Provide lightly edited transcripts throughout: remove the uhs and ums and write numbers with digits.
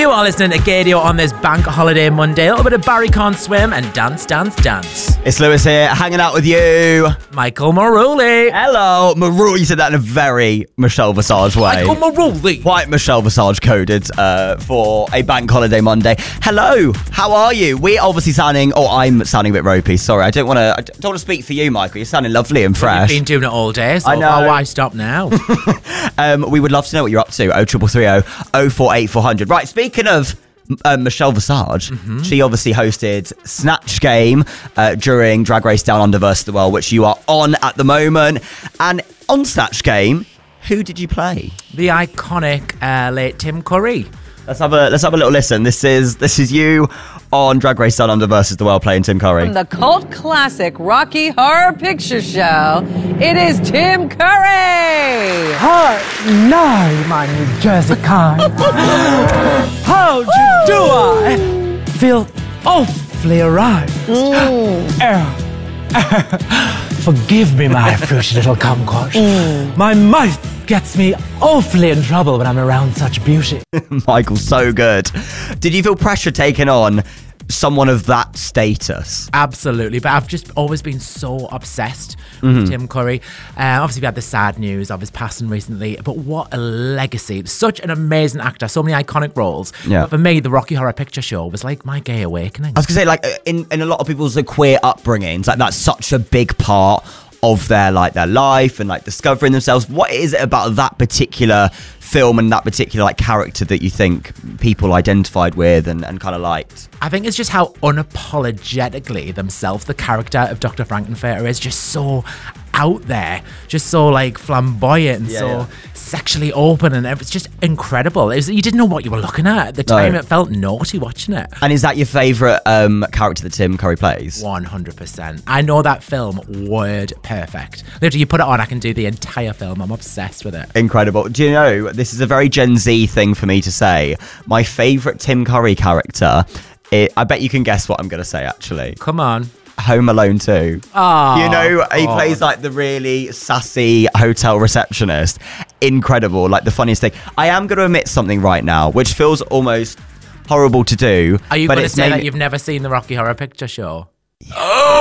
You are listening to Gadio on this bank holiday Monday. A little bit of Barry Can't Swim and Dance, Dance, Dance. It's Lewis here, hanging out with you. Michael Maruli. Hello. Maruli, you said that in a very Michelle Visage way. Michael Maruli. Quite Michelle Visage coded for a bank holiday Monday. Hello, how are you? We're obviously sounding, I'm sounding a bit ropey. Sorry, I don't want to speak for you, Michael. You're sounding lovely and fresh. You've been doing it all day, so I know. why stop now? We would love to know what you're up to. 0330 048 400. Right, speaking of Michelle Visage, she obviously hosted Snatch Game during Drag Race Down Under vs. The World, which you are on at the moment. And on Snatch Game, who did you play? The iconic late Tim Curry. Let's have a little listen. This is you on Drag Race Down Under vs. The World playing Tim Curry. From the cult classic Rocky Horror Picture Show, it is Tim Curry. Hi, my New Jersey kind. How do you do? I feel awfully arrived. Forgive me, my fruity little kumquat. My mouth gets me awfully in trouble when I'm around such beauty. Michael, so good. Did you feel pressure taking on someone of that status? Absolutely, but I've just always been so obsessed with Tim Curry. Obviously, we had the sad news of his passing recently, but what a legacy. Such an amazing actor, so many iconic roles. Yeah. But for me, the Rocky Horror Picture Show was like my gay awakening. I was going to say, like, in a lot of people's queer upbringings, like, that's such a big part of their life and discovering themselves. What is it about that particular film and that particular character that you think people identified with and kind of liked? I think it's just how unapologetically themselves the character of Dr. Frankenfurter is, just so out there, just so flamboyant and sexually open, and it's just incredible. You didn't know what you were looking at the time. No. It felt naughty watching it. And is that your favourite character that Tim Curry plays? 100%. I know that film word perfect. Literally, you put it on, I can do the entire film. I'm obsessed with it. Incredible. Do you know, this is a very Gen Z thing for me to say. My favourite Tim Curry character, I bet you can guess what I'm going to say, actually. Come on. Home Alone 2. Oh, you know, he God. plays the really sassy hotel receptionist. Incredible, the funniest thing. I am going to admit something right now, which feels almost horrible to do. Are you going to say that you've never seen the Rocky Horror Picture Show? Yeah.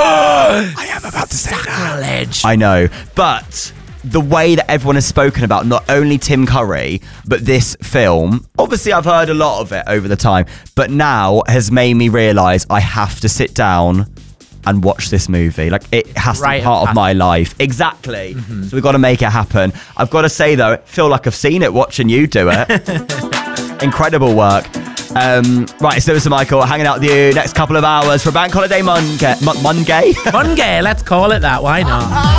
I am about to say sacrilege. that. I know, but the way that everyone has spoken about not only Tim Curry, but this film, obviously I've heard a lot of it over the time, but now has made me realise I have to sit down and watch this movie. It has to be part of my life. Exactly. So we've got to make it happen. I've got to say though, I feel like I've seen it watching you do it. Incredible work. Right, it's Lewis and Michael hanging out with you next couple of hours for Bank Holiday Monday. Monday, let's call it that. Why not?